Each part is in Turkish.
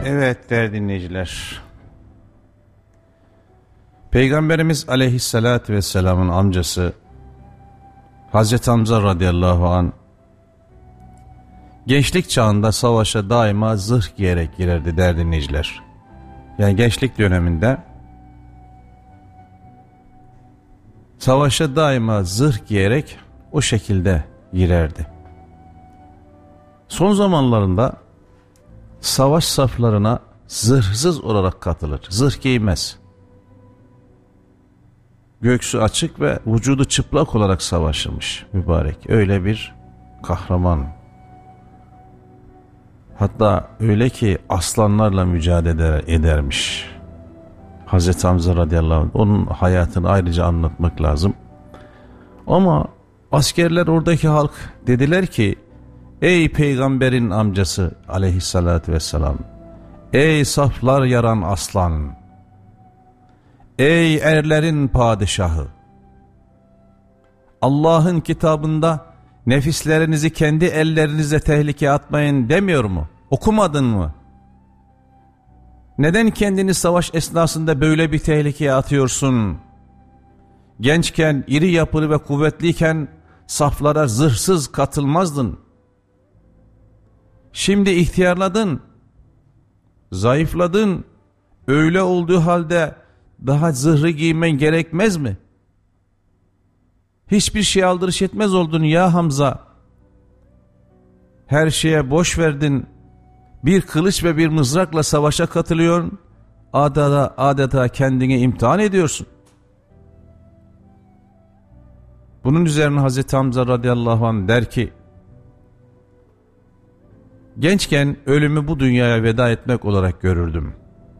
Evet değerli dinleyiciler, Peygamberimiz aleyhissalatü vesselamın amcası Hazreti Hamza radıyallahu an gençlik çağında savaşa daima zırh giyerek girerdi değerli dinleyiciler. Yani gençlik döneminde savaşa daima zırh giyerek o şekilde girerdi. Son zamanlarında savaş saflarına zırhsız olarak katılır. Zırh giymez. Göğsü açık ve vücudu çıplak olarak savaşırmış mübarek. Öyle bir kahraman. Hatta öyle ki aslanlarla mücadele edermiş. Hazreti Hamza radıyallahu anh, onun hayatını ayrıca anlatmak lazım. Ama askerler, oradaki halk dediler ki, ey peygamberin amcası aleyhissalatü vesselam, ey saflar yaran aslan, ey erlerin padişahı, Allah'ın kitabında nefislerinizi kendi ellerinizle tehlikeye atmayın demiyor mu? Okumadın mı? Neden kendini savaş esnasında böyle bir tehlikeye atıyorsun? Gençken, iri yapılı ve kuvvetliyken saflara zırhsız katılmazdın. Şimdi ihtiyarladın, zayıfladın, öyle olduğu halde daha zırhı giymen gerekmez mi? Hiçbir şey aldırış etmez oldun ya Hamza. Her şeye boş verdin, bir kılıç ve bir mızrakla savaşa katılıyorsun, adeta kendini imtihan ediyorsun. Bunun üzerine Hazreti Hamza radıyallahu anh der ki, gençken ölümü bu dünyaya veda etmek olarak görürdüm.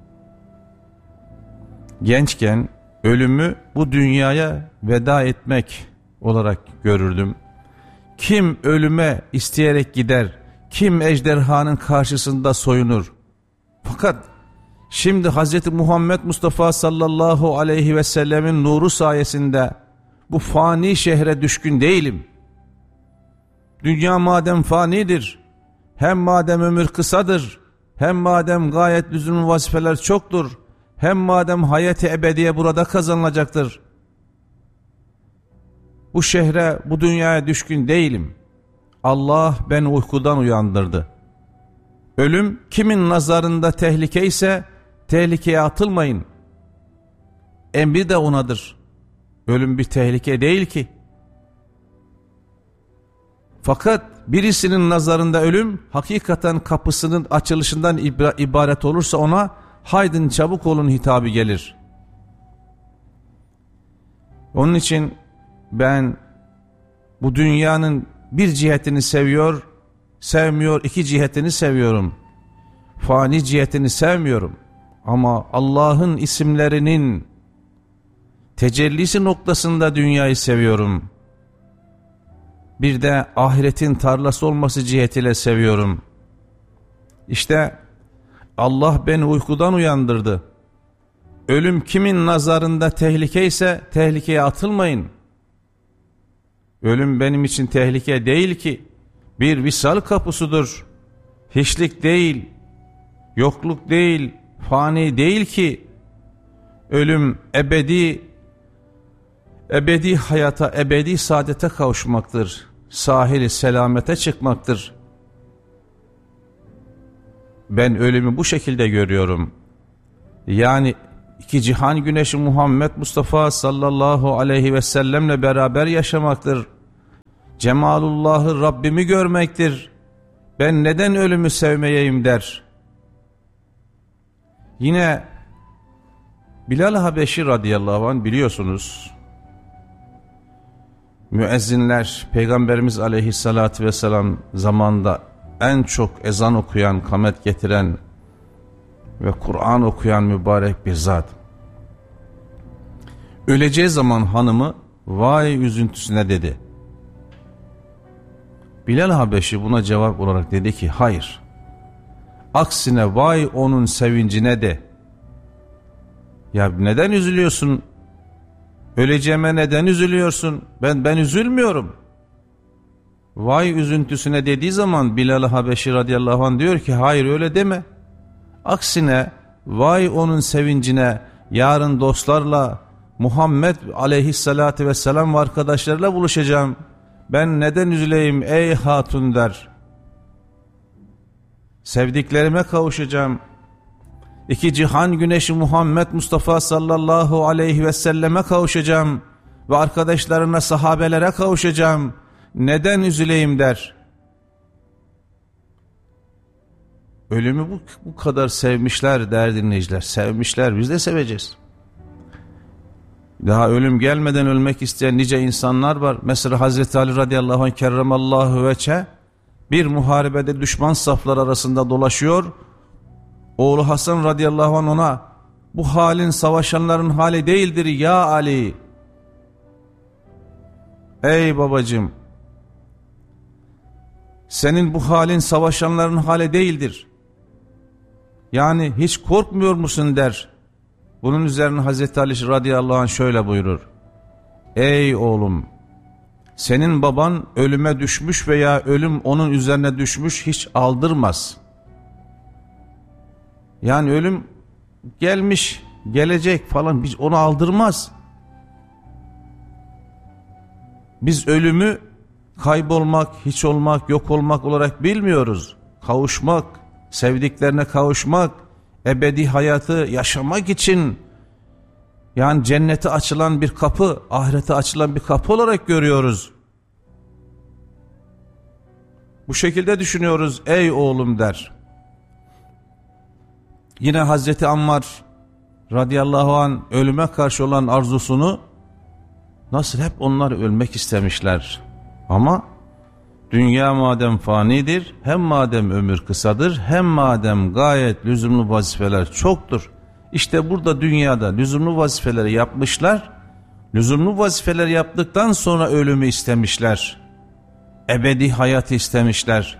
Gençken ölümü bu dünyaya veda etmek olarak görürdüm. Kim ölüme isteyerek gider, kim ejderhanın karşısında soyunur. Fakat şimdi Hz. Muhammed Mustafa sallallahu aleyhi ve sellemin nuru sayesinde bu fani şehre düşkün değilim. Dünya madem fanidir, hem madem ömür kısadır, hem madem gayet lüzumlu vazifeler çoktur, hem madem hayat-ı ebediye burada kazanılacaktır, bu şehre, bu dünyaya düşkün değilim. Allah beni uykudan uyandırdı. Ölüm kimin nazarında tehlike ise tehlikeye atılmayın. Emri de onadır. Ölüm bir tehlike değil ki. Fakat birisinin nazarında ölüm hakikaten kapısının açılışından ibaret olursa ona haydin çabuk olun hitabı gelir. Onun için ben bu dünyanın bir cihetini sevmiyor, iki cihetini seviyorum. Fani cihetini sevmiyorum. Ama Allah'ın isimlerinin tecellisi noktasında dünyayı seviyorum. Bir de ahiretin tarlası olması cihetiyle seviyorum. İşte Allah beni uykudan uyandırdı. Ölüm kimin nazarında tehlike ise tehlikeye atılmayın. Ölüm benim için tehlike değil ki, bir visal kapısıdır. Hiçlik değil, yokluk değil, fani değil ki. Ölüm ebedi hayata, ebedi saadete kavuşmaktır. Sahili selamete çıkmaktır. Ben ölümü bu şekilde görüyorum. Yani iki cihan güneşi Muhammed Mustafa sallallahu aleyhi ve sellemle beraber yaşamaktır. Cemalullah'ı, Rabbimi görmektir. Ben neden ölümü sevmeyeyim der. Yine Bilal Habeşi radıyallahu anh, biliyorsunuz, müezzinler Peygamberimiz aleyhissalatü vesselam zamanında en çok ezan okuyan, kamet getiren ve Kur'an okuyan mübarek bir zat. Öleceği zaman hanımı vay üzüntüsüne dedi. Bilal Habeşi buna cevap olarak dedi ki, hayır, aksine vay onun sevincine de. Ya neden üzülüyorsun? Öleceğime neden üzülüyorsun? Ben üzülmüyorum. Vay üzüntüsüne dediği zaman Bilal Habeşi radıyallahu anh diyor ki, hayır öyle deme. Aksine vay onun sevincine, yarın dostlarla, Muhammed aleyhissalatü vesselam ve arkadaşlarıyla buluşacağım. Ben neden üzüleyim ey hatun der. Sevdiklerime kavuşacağım. İki cihan güneşi Muhammed Mustafa sallallahu aleyhi ve selleme kavuşacağım. Ve arkadaşlarına, sahabelere kavuşacağım. Neden üzüleyim der. Ölümü bu kadar sevmişler değerli dinleyiciler. Sevmişler, biz de seveceğiz. Daha ölüm gelmeden ölmek isteyen nice insanlar var. Mesela Hazreti Ali radıyallahu anh kerremallahu veçhe bir muharebede düşman saflar arasında dolaşıyor. Oğlu Hasan radıyallahu anh ona bu halin savaşanların hali değildir ya Ali. Ey babacığım, senin bu halin savaşanların hali değildir. Yani hiç korkmuyor musun der. Bunun üzerine Hazreti Ali radıyallahu anh şöyle buyurur. Ey oğlum, senin baban ölüme düşmüş veya ölüm onun üzerine düşmüş hiç aldırmaz. Yani ölüm gelmiş, gelecek falan, biz onu aldırmaz. Biz ölümü kaybolmak, hiç olmak, yok olmak olarak bilmiyoruz. Kavuşmak, sevdiklerine kavuşmak, ebedi hayatı yaşamak için, yani cennete açılan bir kapı, ahirete açılan bir kapı olarak görüyoruz. Bu şekilde düşünüyoruz ey oğlum der. Yine Hazreti Ammar radıyallahu anh ölüme karşı olan arzusunu, nasıl hep onlar ölmek istemişler. Ama dünya madem fanidir, hem madem ömür kısadır, hem madem gayet lüzumlu vazifeler çoktur. İşte burada dünyada lüzumlu vazifeleri yapmışlar. Lüzumlu vazifeleri yaptıktan sonra ölümü istemişler. Ebedi hayatı istemişler.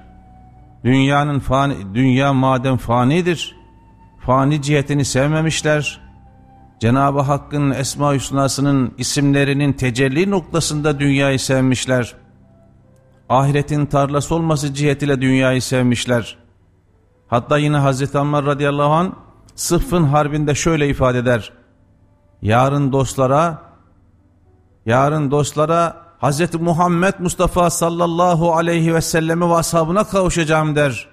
Dünya madem fanidir, fani cihetini sevmemişler. Cenab-ı Hakk'ın Esma-i Hüsna'sının isimlerinin tecelli noktasında dünyayı sevmişler. Ahiretin tarlası olması cihetiyle dünyayı sevmişler. Hatta yine Hazreti Ammar radıyallahu anh Sıffın harbinde şöyle ifade eder. Yarın dostlara Hazreti Muhammed Mustafa sallallahu aleyhi ve selleme ve ashabına kavuşacağım der.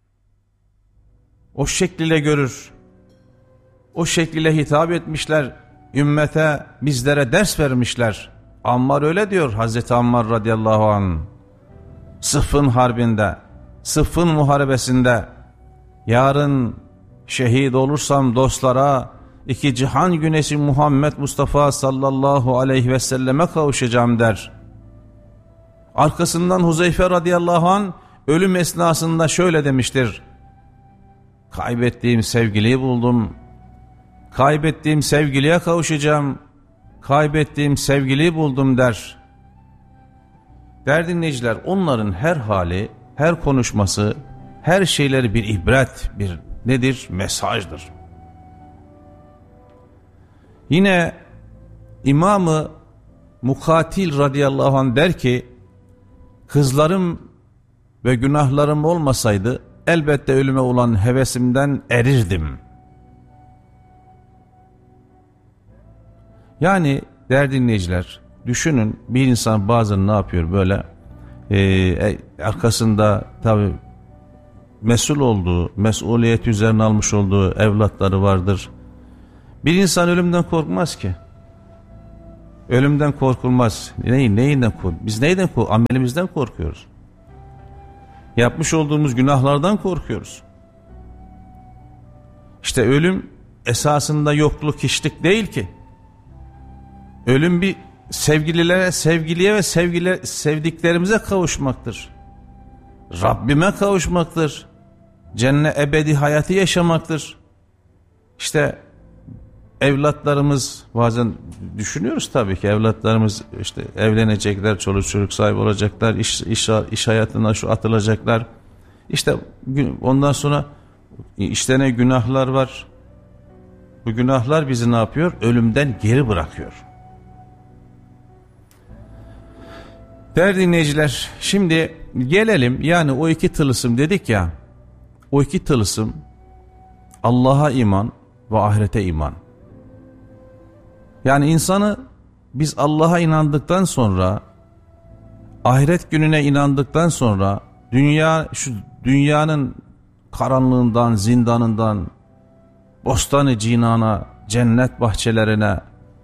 O şekliyle görür. O şekliyle hitap etmişler. Ümmete, bizlere ders vermişler. Ammar öyle diyor Hazreti Ammar radıyallahu anh. Sıffın harbinde, Sıffın muharebesinde, yarın şehit olursam dostlara, iki cihan güneşi Muhammed Mustafa sallallahu aleyhi ve selleme kavuşacağım der. Arkasından Huzeyfe radıyallahu anh ölüm esnasında şöyle demiştir. Kaybettiğim sevgiliyi buldum. Kaybettiğim sevgiliye kavuşacağım. Kaybettiğim sevgiliyi buldum der. Değerli dinleyiciler, onların her hali, her konuşması, her şeyleri bir ibret, bir nedir? Mesajdır. Yine İmam-ı Mukatil radıyallahu anh der ki, kızlarım ve günahlarım olmasaydı elbette ölüme olan hevesimden erirdim. Yani değerli dinleyiciler, düşünün, bir insan bazen ne yapıyor böyle, arkasında tabi mesul olduğu, mesuliyet üzerine almış olduğu evlatları vardır. Bir insan ölümden korkmaz ki. Ölümden korkulmaz. Neyinden korkuyoruz? Biz neyden korkuyoruz? Amelimizden korkuyoruz. Yapmış olduğumuz günahlardan korkuyoruz. İşte ölüm esasında yokluk, hiçlik değil ki. Ölüm bir sevgiliye ve sevdiklerimize kavuşmaktır. Rabbime kavuşmaktır. Cennet ebedi hayatı yaşamaktır. İşte evlatlarımız, bazen düşünüyoruz tabii ki, evlatlarımız işte evlenecekler, çoluk çocuk sahibi olacaklar, iş hayatına atılacaklar. İşte ondan sonra işlenen günahlar var. Bu günahlar bizi ne yapıyor? Ölümden geri bırakıyor. Değerli dinleyiciler, şimdi gelelim, yani o iki tılsım dedik ya, o iki tılsım Allah'a iman ve ahirete iman. Yani insanı biz Allah'a inandıktan sonra, ahiret gününe inandıktan sonra şu dünyanın karanlığından, zindanından, bostan-ı cinana, cennet bahçelerine,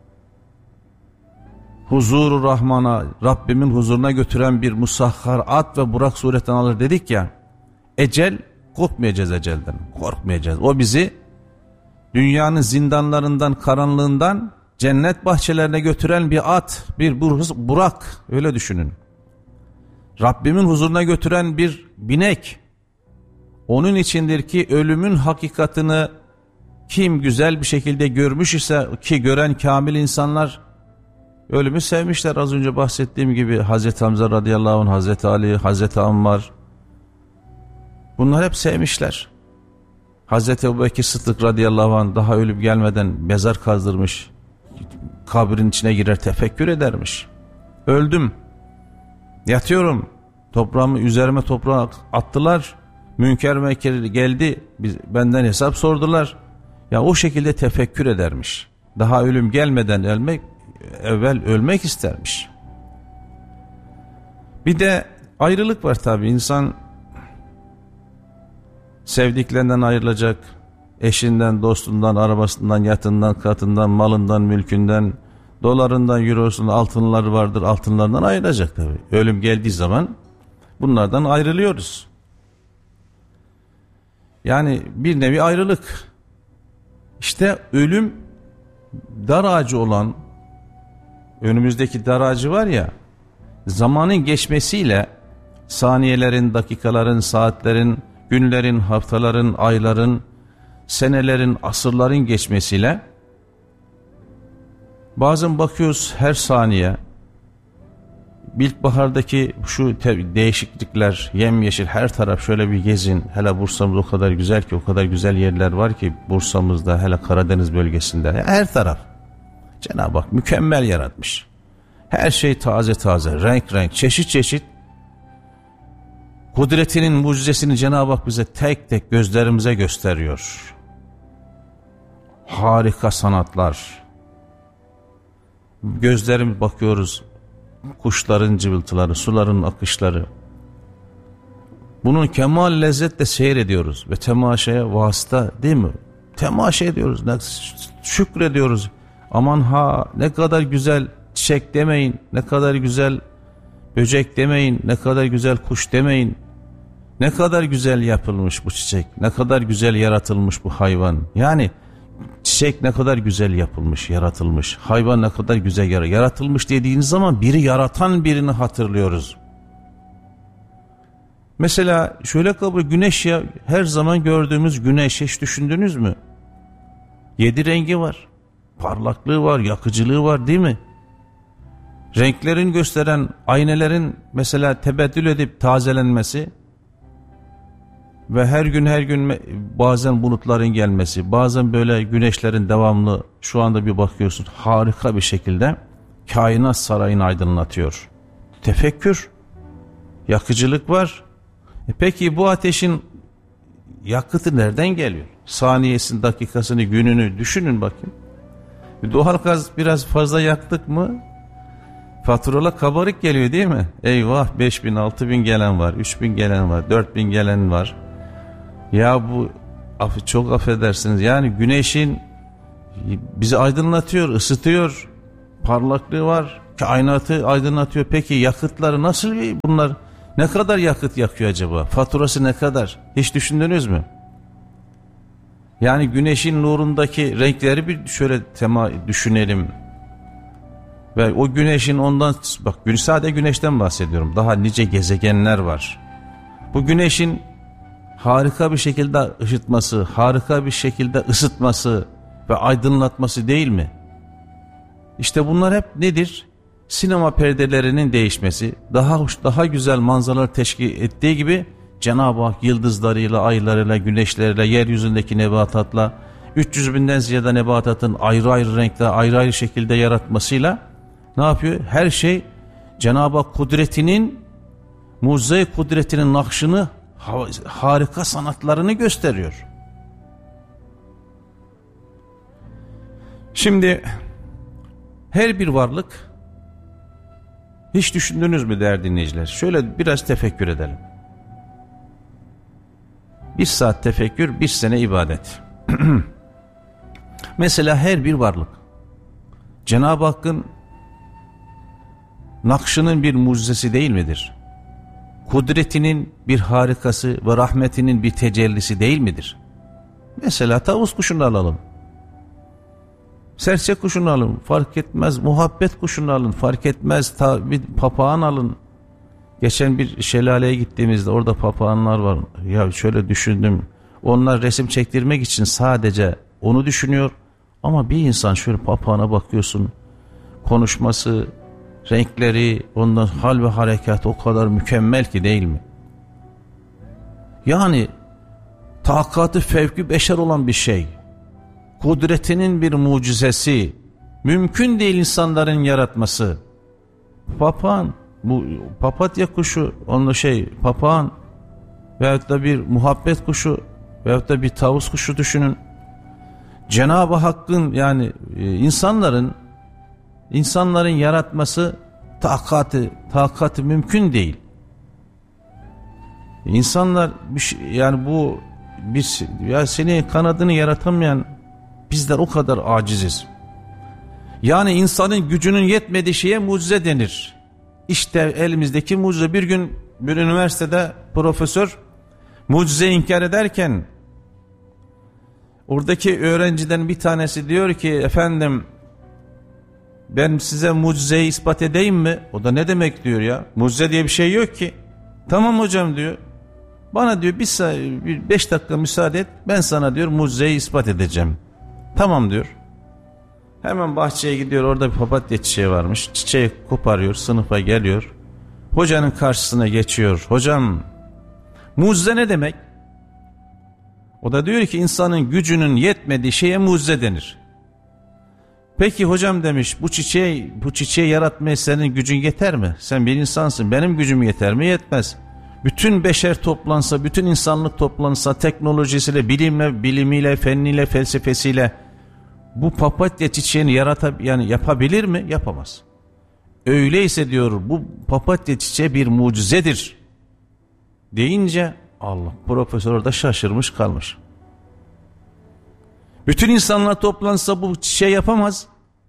huzur-u Rahman'a, Rabbimin huzuruna götüren bir musahhar at ve burak suretinden alır dedik ya. Ecel, korkmayacağız ecelden, korkmayacağız. O bizi dünyanın zindanlarından, karanlığından cennet bahçelerine götüren bir at, bir burak, öyle düşünün. Rabbimin huzuruna götüren bir binek. Onun içindir ki ölümün hakikatını kim güzel bir şekilde görmüş ise, ki gören kamil insanlar ölümü sevmişler. Az önce bahsettiğim gibi Hazreti Hamza radıyallahu anh, Hazreti Ali, Hazreti Ammar, bunlar hep sevmişler. Hazreti Ebubekir Sıddık radıyallahu anh daha ölüp gelmeden mezar kazdırmış, kabrin içine girer tefekkür edermiş. Öldüm, yatıyorum, toprağımı üzerime toprağa attılar, münker mekir geldi, benden hesap sordular. Ya o şekilde tefekkür edermiş. Daha ölüm gelmeden evvel ölmek istermiş. Bir de ayrılık var tabii. İnsan sevdiklerinden ayrılacak, eşinden, dostundan, arabasından, yatından, katından, malından, mülkünden, dolarından, eurosundan, altınları vardır, altınlarından ayrılacak tabii. Ölüm geldiği zaman bunlardan ayrılıyoruz. Yani bir nevi ayrılık. İşte ölüm dar ağacı olan, önümüzdeki dar ağacı var ya, zamanın geçmesiyle saniyelerin, dakikaların, saatlerin, günlerin, haftaların, ayların, senelerin, asırların geçmesiyle bazen bakıyoruz her saniye ilkbahardaki şu değişiklikler, yemyeşil, her taraf şöyle bir gezin. Hele Bursa'mız o kadar güzel ki, o kadar güzel yerler var ki Bursa'mızda, hele Karadeniz bölgesinde her taraf Cenab-ı Hak mükemmel yaratmış. Her şey taze taze, renk renk, çeşit çeşit. Kudretinin mucizesini Cenab-ı Hak bize tek tek gözlerimize gösteriyor. Harika sanatlar. Gözlerimiz bakıyoruz. Kuşların cıvıltıları, suların akışları. Bunun kemal lezzetle seyrediyoruz ve temaşaya vasıta değil mi? Temaşa ediyoruz, şükrediyoruz. Aman ha, ne kadar güzel çiçek demeyin, ne kadar güzel böcek demeyin, ne kadar güzel kuş demeyin. Ne kadar güzel yapılmış bu çiçek, ne kadar güzel yaratılmış bu hayvan. Yani çiçek ne kadar güzel yapılmış, yaratılmış. Hayvan ne kadar güzel yaratılmış dediğiniz zaman biri yaratan birini hatırlıyoruz. Mesela şöyle kabul, güneş ya, her zaman gördüğümüz güneş, hiç düşündünüz mü? 7 rengi var, parlaklığı var, yakıcılığı var değil mi? Renklerin gösteren aynelerin mesela tebeddül edip tazelenmesi ve her gün bazen bulutların gelmesi, bazen böyle güneşlerin devamlı, şu anda bir bakıyorsun harika bir şekilde kainat sarayını aydınlatıyor. Tefekkür, yakıcılık var. Peki bu ateşin yakıtı nereden geliyor? Saniyesini, dakikasını, gününü düşünün bakayım. Doğalgaz biraz fazla yaktık mı faturalar kabarık geliyor değil mi? Eyvah, 5.000, 6.000 gelen var, 3.000 gelen var, 4.000 gelen var. Ya bu çok affedersiniz, yani güneşin bizi aydınlatıyor, ısıtıyor, parlaklığı var, kainatı aydınlatıyor. Peki yakıtları nasıl, bunlar ne kadar yakıt yakıyor acaba? Faturası ne kadar? Hiç düşündünüz mü? Yani güneşin nurundaki renkleri bir şöyle düşünelim. Ve o güneşin ondan, bak sadece güneşten bahsediyorum. Daha nice gezegenler var. Bu güneşin harika bir şekilde ışıtması, harika bir şekilde ısıtması ve aydınlatması değil mi? İşte bunlar hep nedir? Sinema perdelerinin değişmesi, daha hoş, daha güzel manzaralar teşkil ettiği gibi Cenab-ı Hak yıldızlarıyla, aylarıyla, güneşleriyle, yeryüzündeki nebatatla, 300 binden ziyade nebatatın ayrı ayrı renkte, ayrı ayrı şekilde yaratmasıyla ne yapıyor? Her şey Cenab-ı Hak kudretinin, mucize kudretinin nakşını, harika sanatlarını gösteriyor. Şimdi her bir varlık, hiç düşündünüz mü değerli dinleyiciler? Şöyle biraz tefekkür edelim. 1 saat tefekkür, 1 sene ibadet. Mesela her bir varlık Cenab-ı Hakk'ın nakşının bir mucizesi değil midir? Kudretinin bir harikası ve rahmetinin bir tecellisi değil midir? Mesela tavus kuşunu alalım. Serçe kuşunu alın, fark etmez. Muhabbet kuşunu alın, fark etmez. Bir papağan alın. Geçen bir şelaleye gittiğimizde orada papağanlar var. Ya şöyle düşündüm. Onlar resim çektirmek için sadece onu düşünüyor. Ama bir insan şöyle papağana bakıyorsun. Konuşması, renkleri, ondan hal ve harekat o kadar mükemmel ki, değil mi? Yani takatı fevki beşer olan bir şey. Kudretinin bir mucizesi. Mümkün değil insanların yaratması. Papağan, bu papatya kuşu, onun papağan veyahut da bir muhabbet kuşu veyahut da bir tavus kuşu düşünün. Cenab-ı Hakk'ın yani insanların yaratması takatı mümkün değil. İnsanlar yani bu ya seni kanadını yaratamayan bizler o kadar aciziz. Yani insanın gücünün yetmediği şeye mucize denir. İşte elimizdeki mucize. Bir gün bir üniversitede profesör mucize inkar ederken oradaki öğrenciden bir tanesi diyor ki, efendim ben size mucizeyi ispat edeyim mi? O da ne demek diyor ya, mucize diye bir şey yok ki. Tamam hocam diyor, bana diyor bir 5 dakika müsaade et, ben sana diyor mucizeyi ispat edeceğim. Tamam diyor. Hemen bahçeye gidiyor, orada bir papatya çiçeği varmış. Çiçeği koparıyor, sınıfa geliyor. Hocanın karşısına geçiyor. Hocam mucize ne demek? O da diyor ki insanın gücünün yetmediği şeye mucize denir. Peki hocam demiş, bu çiçeği yaratmaya senin gücün yeter mi? Sen bir insansın, benim gücüm yeter mi? Yetmez. Bütün beşer toplansa, bütün insanlık toplansa, teknolojisiyle, bilimiyle, fenniyle, felsefesiyle bu papatya çiçeğini yapabilir mi? Yapamaz. Öyleyse diyor, bu papatya çiçeği bir mucizedir deyince Allah, profesör orada şaşırmış kalmış. Bütün insanlar toplansa bu çiçeği yapamaz.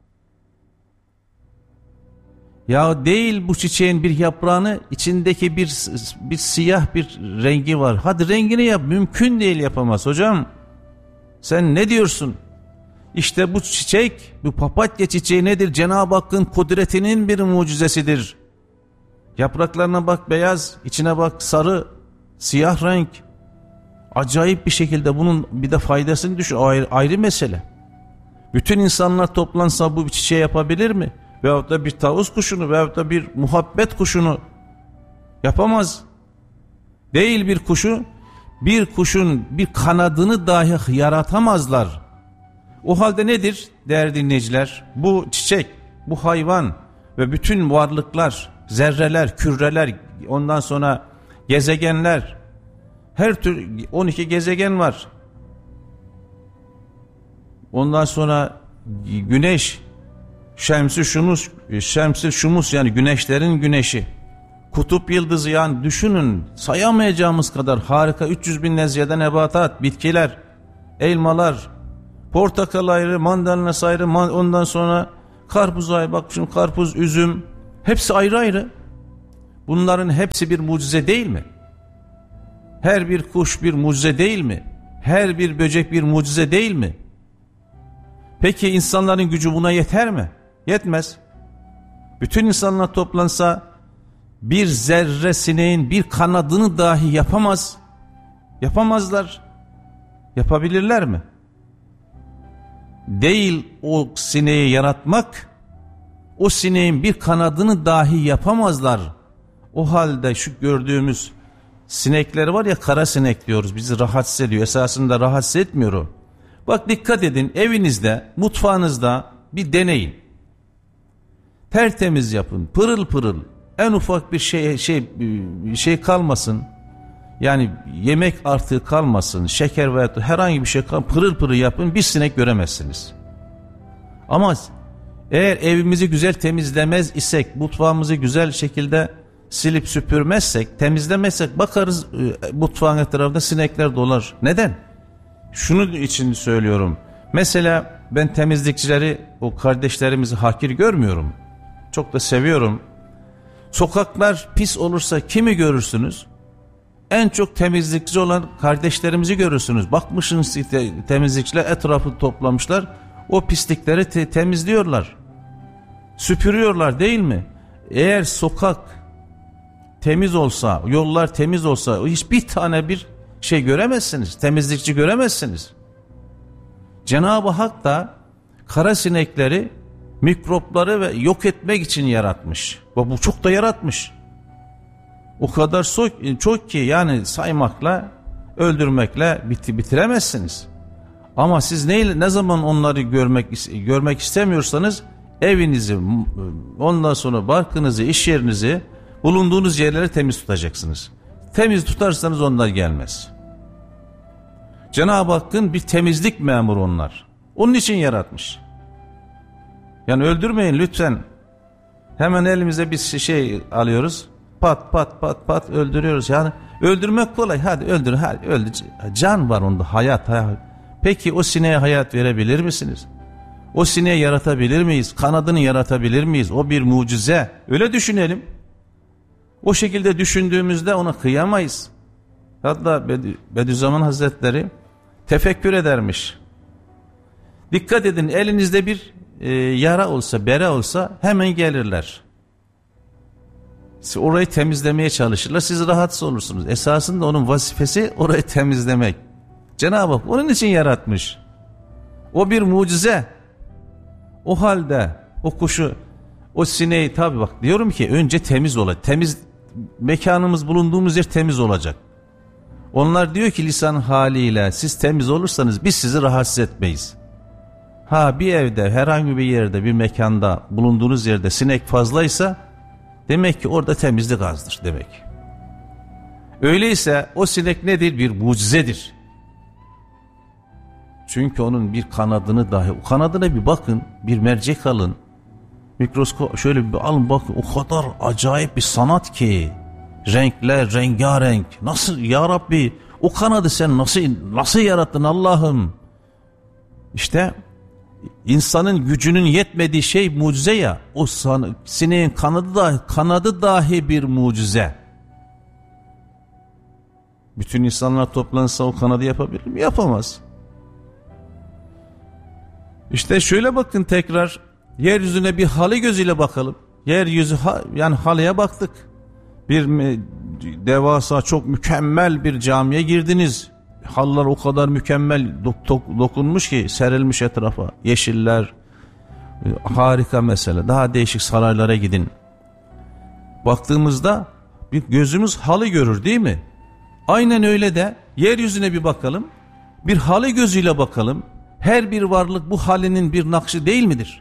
Ya değil, bu çiçeğin bir yaprağını, içindeki bir siyah bir rengi var. Hadi rengini yap. Mümkün değil, yapamaz. Hocam sen ne diyorsun? İşte bu çiçek, bu papatya çiçeği nedir? Cenab-ı Hakk'ın kudretinin bir mucizesidir. Yapraklarına bak beyaz, içine bak sarı, siyah renk. Acayip bir şekilde bunun bir de faydasını düşün. Ayrı mesele. Bütün insanlar toplansa bu bir çiçeği yapabilir mi? Veyahut da bir tavus kuşunu veyahut da bir muhabbet kuşunu yapamaz. Değil bir kuşun bir kanadını dahi yaratamazlar. O halde nedir değerli dinleyiciler? Bu çiçek, bu hayvan ve bütün varlıklar, zerreler, küreler, ondan sonra gezegenler, her tür 12 gezegen var. Ondan sonra güneş, Şems-i Şumus yani güneşlerin güneşi, kutup yıldızı, yani düşünün sayamayacağımız kadar harika 300 bin ziyade nebatat, bitkiler, elmalar, portakal ayrı, mandalina ayrı, ondan sonra karpuz ayrı, bak şimdi karpuz, üzüm, hepsi ayrı ayrı. Bunların hepsi bir mucize değil mi? Her bir kuş bir mucize değil mi? Her bir böcek bir mucize değil mi? Peki insanların gücü buna yeter mi? Yetmez. Bütün insanlar toplansa bir zerre sineğin bir kanadını dahi yapamaz. Yapamazlar. Yapabilirler mi? Değil o sineği yaratmak, o sineğin bir kanadını dahi yapamazlar. O halde şu gördüğümüz sinekler var ya, kara sinek diyoruz, bizi rahatsız ediyor. Esasında rahatsız etmiyor o. Bak dikkat edin, evinizde, mutfağınızda bir deneyin. Tertemiz yapın, pırıl pırıl. En ufak bir şey kalmasın. Yani yemek artığı kalmasın, şeker veya herhangi bir şey kalmasın. Pırıl pırıl yapın, bir sinek göremezsiniz. Ama eğer evimizi güzel temizlemez isek, mutfağımızı güzel şekilde silip süpürmezsek, temizlemezsek bakarız mutfağın etrafında sinekler dolar. Neden? Şunun için söylüyorum. Mesela ben temizlikçileri, o kardeşlerimizi hakir görmüyorum. Çok da seviyorum. Sokaklar pis olursa kimi görürsünüz? En çok temizlikçi olan kardeşlerimizi görürsünüz. Bakmışsınız temizlikçiler etrafı toplamışlar. O pislikleri temizliyorlar. Süpürüyorlar değil mi? Eğer sokak temiz olsa, yollar temiz olsa hiçbir tane bir şey göremezsiniz. Temizlikçi göremezsiniz. Cenab-ı Hak da kara sinekleri, mikropları ve yok etmek için yaratmış. Bu çok da yaratmış. O kadar çok ki yani saymakla, öldürmekle bitiremezsiniz. Ama siz ne zaman onları görmek istemiyorsanız evinizi, ondan sonra barkınızı, iş yerinizi, bulunduğunuz yerleri temiz tutacaksınız. Temiz tutarsanız onlar gelmez. Cenab-ı Hakk'ın bir temizlik memuru onlar. Onun için yaratmış. Yani öldürmeyin lütfen. Hemen elimize bir şey alıyoruz. Pat pat pat pat öldürüyoruz. Yani öldürmek kolay. Hadi öldür, hadi öldür. Can var onda, hayat. Peki o sineğe hayat verebilir misiniz? O sineği yaratabilir miyiz? Kanadını yaratabilir miyiz? O bir mucize. Öyle düşünelim. O şekilde düşündüğümüzde ona kıyamayız. Hatta Bediüzzaman Hazretleri tefekkür edermiş. Dikkat edin, elinizde bir yara olsa, bere olsa hemen gelirler. Orayı temizlemeye çalışırlar. Siz rahatsız olursunuz. Esasında onun vazifesi orayı temizlemek. Cenab-ı Hak onun için yaratmış. O bir mucize. O halde o kuşu, o sineği, tabi bak diyorum ki önce temiz olacak. Temiz mekanımız, bulunduğumuz yer temiz olacak. Onlar diyor ki lisan haliyle siz temiz olursanız biz sizi rahatsız etmeyiz. Bir evde, herhangi bir yerde, bir mekanda, bulunduğunuz yerde sinek fazlaysa demek ki orada temizlik azdır demek. Öyleyse o sinek nedir? Bir mucizedir. Çünkü onun bir kanadını dahi, o kanadına bir bakın, bir mercek alın, mikroskop şöyle bir alın bakın, o kadar acayip bir sanat ki, renkler, rengarenk. Nasıl ya Rabbi, o kanadı sen nasıl yarattın Allah'ım? İşte insanın gücünün yetmediği şey mucize ya. O sineğin kanadı dahi bir mucize. Bütün insanlar toplansa o kanadı yapabilir mi? Yapamaz. İşte şöyle bakın tekrar, yeryüzüne bir halı gözüyle bakalım. Yeryüzü yani halıya baktık. Bir devasa, çok mükemmel bir camiye girdiniz. Halılar o kadar mükemmel dokunmuş ki, serilmiş etrafa. Yeşiller, harika mesele. Daha değişik saraylara gidin. Baktığımızda bir gözümüz halı görür değil mi? Aynen öyle de yeryüzüne bir bakalım. Bir halı gözüyle bakalım. Her bir varlık bu halinin bir nakşı değil midir?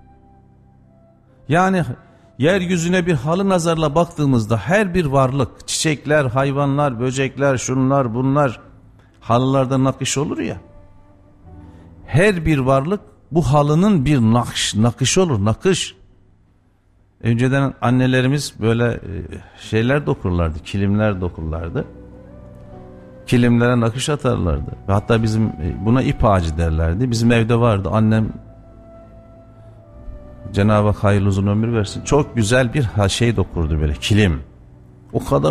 Yani yeryüzüne bir halı nazarla baktığımızda her bir varlık, çiçekler, hayvanlar, böcekler, şunlar bunlar, halılarda nakış olur ya. Her bir varlık bu halının bir nakış olur, nakış. Önceden annelerimiz böyle şeyler dokurlardı, kilimler dokurlardı. Kilimlere nakış atarlardı. Ve hatta bizim buna ip ağacı derlerdi. Bizim evde vardı. Annem, Cenab-ı Hak hayırlı uzun ömür versin, çok güzel bir şey dokurdu böyle, kilim. O kadar